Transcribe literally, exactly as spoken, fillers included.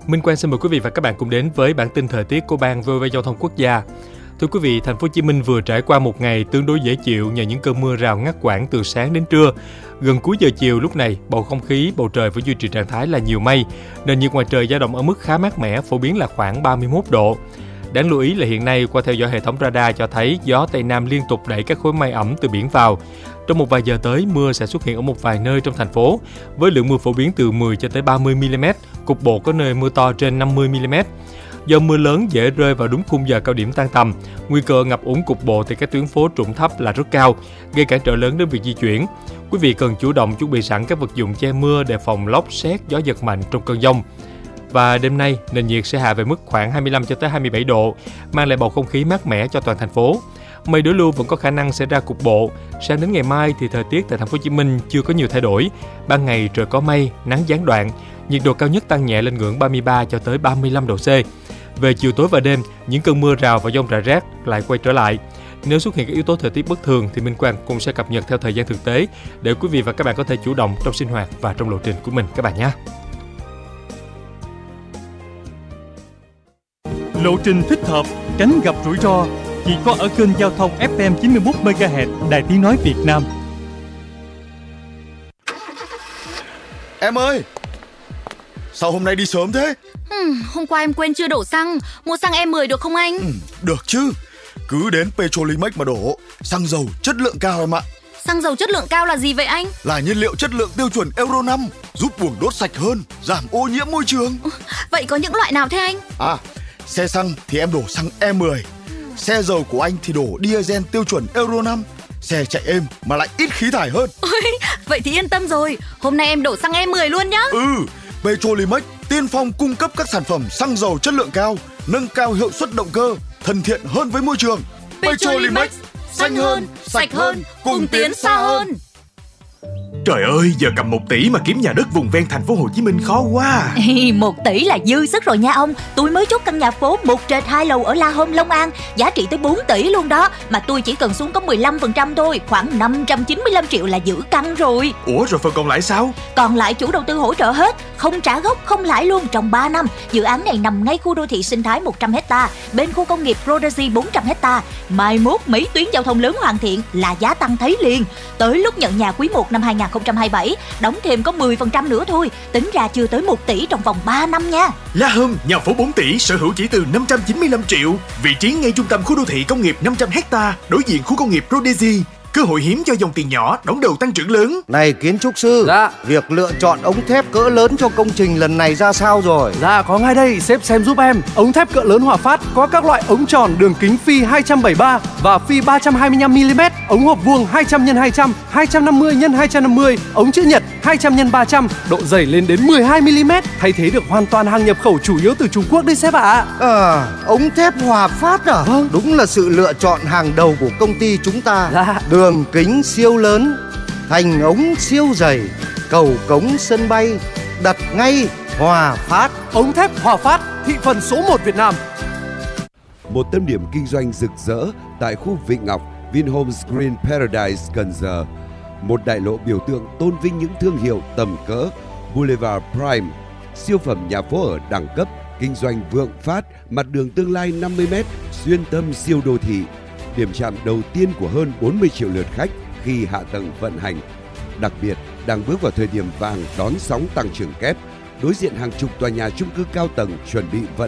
Minh Quang xin mời quý vị và các bạn cùng đến với bản tin thời tiết của ban vê o vê Giao thông Quốc gia. Thưa quý vị, thành phố Hồ Chí Minh vừa trải qua một ngày tương đối dễ chịu nhờ những cơn mưa rào ngắt quãng từ sáng đến trưa. Gần cuối giờ chiều lúc này, bầu không khí, bầu trời vẫn duy trì trạng thái là nhiều mây, nền nhiệt ngoài trời dao động ở mức khá mát mẻ, phổ biến là khoảng ba mươi mốt độ. Đáng lưu ý là hiện nay qua theo dõi hệ thống radar cho thấy gió Tây Nam liên tục đẩy các khối mây ẩm từ biển vào. Trong một vài giờ tới, mưa sẽ xuất hiện ở một vài nơi trong thành phố, với lượng mưa phổ biến từ mười cho tới ba mươi mi-li-mét, cục bộ có nơi mưa to trên năm mươi mi-li-mét. Do mưa lớn dễ rơi vào đúng khung giờ cao điểm tan tầm, nguy cơ ngập úng cục bộ tại các tuyến phố trũng thấp là rất cao, gây cản trở lớn đến việc di chuyển. Quý vị cần chủ động chuẩn bị sẵn các vật dụng che mưa đề phòng lốc, sét, gió giật mạnh trong cơn dông. Và đêm nay, nền nhiệt sẽ hạ về mức khoảng hai mươi lăm cho tới hai mươi bảy độ, mang lại bầu không khí mát mẻ cho toàn thành phố. Mây đối lưu vẫn có khả năng xảy ra cục bộ. Sang đến ngày mai thì thời tiết tại thành phố Hồ Chí Minh chưa có nhiều thay đổi. Ban ngày trời có mây, nắng gián đoạn, nhiệt độ cao nhất tăng nhẹ lên ngưỡng ba mươi ba cho tới ba mươi lăm độ C. Về chiều tối và đêm, những cơn mưa rào và dông rải rác lại quay trở lại. Nếu xuất hiện các yếu tố thời tiết bất thường thì Minh Quang cũng sẽ cập nhật theo thời gian thực tế để quý vị và các bạn có thể chủ động trong sinh hoạt và trong lộ trình của mình các bạn nhé. Lộ trình thích hợp, tránh gặp rủi ro chỉ có ở kênh giao thông ép em chín mươi mốt mê ga héc Đài Tiếng nói Việt Nam. Em ơi, sao hôm nay đi sớm thế? Ừ, hôm qua em quên chưa đổ xăng, mua xăng E mười được không anh? Ừ, được chứ, cứ đến Petrolimex mà đổ, xăng dầu chất lượng cao em ạ. Xăng dầu chất lượng cao là gì vậy anh? Là nhiên liệu chất lượng tiêu chuẩn Euro năm, giúp buồng đốt sạch hơn, giảm ô nhiễm môi trường. Vậy có những loại nào thế anh? À, xe xăng thì em đổ xăng E mười, xe dầu của anh thì đổ diesel tiêu chuẩn Euro năm, xe chạy êm mà lại ít khí thải hơn. Ôi, vậy thì yên tâm rồi, hôm nay em đổ xăng E mười luôn nhá. Ừ, Petrolimex tiên phong cung cấp các sản phẩm xăng dầu chất lượng cao, nâng cao hiệu suất động cơ, thân thiện hơn với môi trường. Petrolimex, xanh hơn, sạch hơn, cùng tiến xa hơn. Trời ơi, giờ cầm một tỷ mà kiếm nhà đất vùng ven thành phố Hồ Chí Minh khó quá. Ê, một tỷ là dư sức rồi nha ông. Tôi mới chốt căn nhà phố một trệt hai lầu ở La Hôm, Long An, giá trị tới bốn tỷ luôn đó. Mà tôi chỉ cần xuống có mười lăm phần trăm thôi, khoảng năm trăm chín mươi lăm triệu là giữ căn rồi. Ủa rồi phần còn lại sao? Còn lại chủ đầu tư hỗ trợ hết, không trả gốc, không lãi luôn trong ba năm. Dự án này nằm ngay khu đô thị sinh thái một trăm héc ta, bên khu công nghiệp Rodezy bốn trăm héc ta. Mai mốt mấy tuyến giao thông lớn hoàn thiện là giá tăng thấy liền. Tới lúc nhận nhà quý một năm hai không hai bảy, đóng thêm có mười phần trăm nữa thôi, tính ra chưa tới một tỷ trong vòng ba năm nha. La Hôm, nhà phố bốn tỷ, sở hữu chỉ từ năm trăm chín mươi lăm triệu, vị trí ngay trung tâm khu đô thị công nghiệp năm trăm héc ta, đối diện khu công nghiệp Rodezy. Cơ hội hiếm cho dòng tiền nhỏ, đón đầu tăng trưởng lớn. Này kiến trúc sư, dạ. Việc lựa chọn ống thép cỡ lớn cho công trình lần này ra sao rồi? Dạ có ngay đây, sếp xem giúp em. Ống thép cỡ lớn Hòa Phát có các loại ống tròn đường kính phi hai trăm bảy mươi ba và phi ba trăm hai mươi lăm mi-li-mét, ống hộp vuông hai trăm nhân hai trăm, hai trăm năm mươi nhân hai trăm năm mươi, ống chữ nhật hai trăm nhân ba trăm, độ dày lên đến mười hai mi-li-mét, thay thế được hoàn toàn hàng nhập khẩu chủ yếu từ Trung Quốc đấy sếp ạ. À. à, ống thép Hòa Phát à? Vâng. Đúng là sự lựa chọn hàng đầu của công ty chúng ta. Dạ. Đường kính siêu lớn, thành ống siêu dày, cầu cống sân bay, đặt ngay Hòa Phát. Ống thép Hòa Phát, thị phần số một Việt Nam. Một tâm điểm kinh doanh rực rỡ tại khu Vịnh Ngọc, Vinhomes Green Paradise, Cần Giờ. Một đại lộ biểu tượng tôn vinh những thương hiệu tầm cỡ. Boulevard Prime, siêu phẩm nhà phố ở đẳng cấp, kinh doanh vượng phát, mặt đường tương lai năm mươi mét, xuyên tâm siêu đô thị. Điểm chạm đầu tiên của hơn bốn mươi triệu lượt khách khi hạ tầng vận hành. Đặc biệt, đang bước vào thời điểm vàng đón sóng tăng trưởng kép, đối diện hàng chục tòa nhà chung cư cao tầng chuẩn bị vận